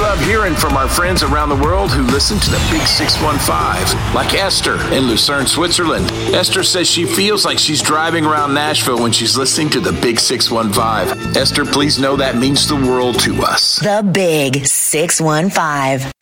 love hearing from our friends around the world who listen to the Big 615, like Esther in Lucerne, Switzerland. Esther says she feels like she's driving around Nashville when she's listening to the Big 615. Esther, please know that means the world to us. The Big 615.